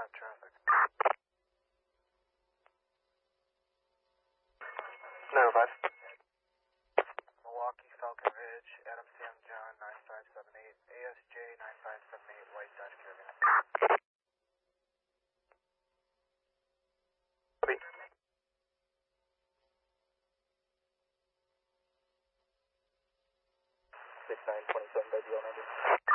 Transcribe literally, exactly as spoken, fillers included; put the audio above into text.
five traffic. nine oh five. Milwaukee, Falcon Ridge, Adam Sam John, nine five seven eight, A S J nine five seven eight, White Dodge Caravan. Copy. six nine twenty-seven by D L ninety.